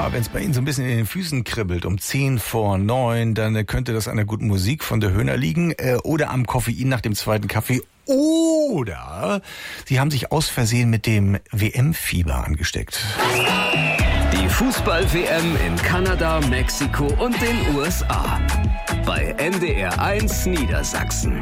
Ja, wenn es bei Ihnen so ein bisschen in den Füßen kribbelt, um 8:50, dann könnte das an der guten Musik von der Höhner liegen oder am Koffein nach dem zweiten Kaffee. Oder Sie haben sich aus Versehen mit dem WM-Fieber angesteckt. Die Fußball-WM in Kanada, Mexiko und den USA. Bei NDR 1 Niedersachsen.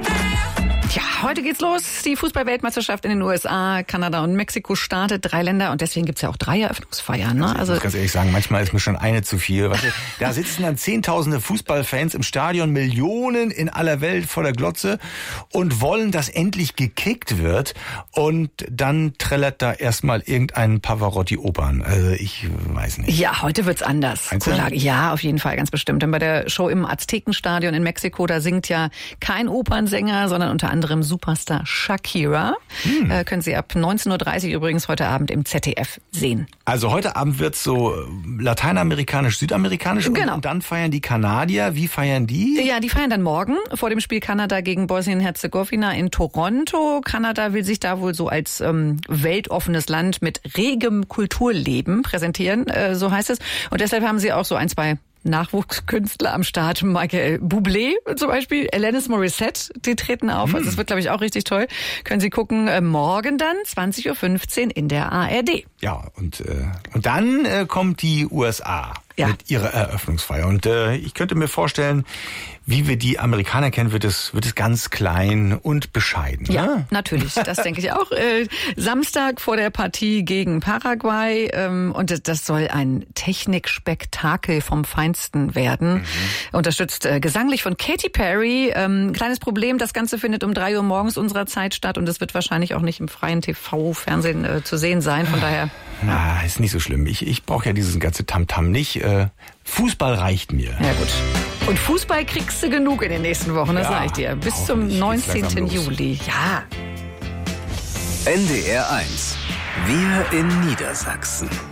Ja, heute geht's los. Die Fußball-Weltmeisterschaft in den USA, Kanada und Mexiko startet. 3 Länder und deswegen gibt's ja auch 3 Eröffnungsfeiern. Ne? Also ich muss ganz ehrlich sagen, manchmal ist mir schon eine zu viel. Weißt du, da sitzen dann Zehntausende Fußballfans im Stadion, Millionen in aller Welt vor der Glotze und wollen, dass endlich gekickt wird. Und dann trällert da erstmal irgendein Pavarotti-Opern. Also ich weiß nicht. Ja, heute wird's anders. Ja, auf jeden Fall, ganz bestimmt. Denn bei der Show im Aztekenstadion in Mexiko, da singt ja kein Opernsänger, sondern unter anderem Superstar Shakira. Können Sie ab 19:30 Uhr übrigens heute Abend im ZDF sehen. Also heute Abend wird's so lateinamerikanisch, südamerikanisch. Genau. Und dann feiern die Kanadier. Wie feiern die? Ja, die feiern dann morgen vor dem Spiel Kanada gegen Bosnien-Herzegowina in Toronto. Kanada will sich da wohl so als weltoffenes Land mit regem Kulturleben präsentieren, so heißt es. Und deshalb haben sie auch so 2 Nachwuchskünstler am Start. Michael Bublé zum Beispiel, Alanis Morissette, die treten auf. Also das wird, glaube ich, auch richtig toll. Können Sie gucken, morgen dann 20:15 Uhr in der ARD. Ja, und dann kommt die USA mit ihrer Eröffnungsfeier. Und ich könnte mir vorstellen, wie wir die Amerikaner kennen, wird es ganz klein und bescheiden. Ja, ne? Natürlich. Das denke ich auch. Samstag vor der Partie gegen Paraguay. Und das soll ein Technikspektakel vom Feinsten werden. Unterstützt gesanglich von Katy Perry. Kleines Problem, das Ganze findet um 3 Uhr morgens unserer Zeit statt. Und es wird wahrscheinlich auch nicht im freien TV-Fernsehen zu sehen sein. Von daher... Na, ist nicht so schlimm. Ich brauche ja dieses ganze Tamtam nicht. Fußball reicht mir. Ja, gut. Und Fußball kriegst du genug in den nächsten Wochen, das sage ich dir. Bis zum 19. Juli. Ja. NDR 1. Wir in Niedersachsen.